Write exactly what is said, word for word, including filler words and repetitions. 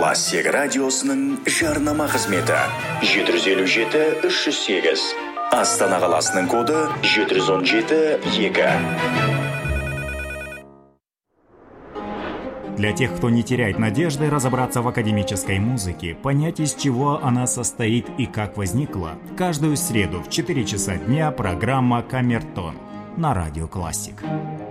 Классик радиосының жарнама қызметі жеті жүз елу жеті үш жүз сегіз. Астана қаласының коды жеті жүз он жеті екі. Для тех, кто не теряет надежды разобраться в академической музыке, понять, из чего она состоит и как возникла, каждую среду в четыре часа дня программа «Камертон» на Радио Классик.